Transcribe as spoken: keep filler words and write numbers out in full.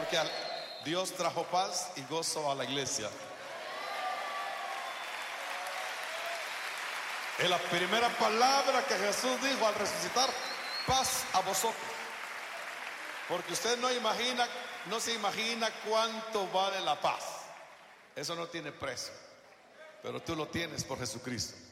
Porque al- Dios trajo paz y gozo a la iglesia. Es la primera palabra que Jesús dijo al resucitar: paz a vosotros. Porque usted no imagina, no se imagina cuánto vale la paz. Eso no tiene precio, pero tú lo tienes por Jesucristo.